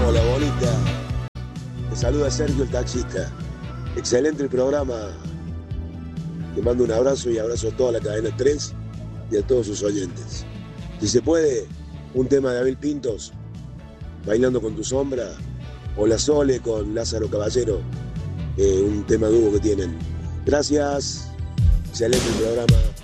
Hola, bonita. Te saluda Sergio, el taxista. Excelente el programa. Te mando un abrazo y abrazo a toda la cadena 3 y a todos sus oyentes. Si se puede, un tema de Abel Pintos, Bailando con tu sombra, o La Sole con Lázaro Caballero, un tema dúo que tienen. Gracias. Excelente el programa.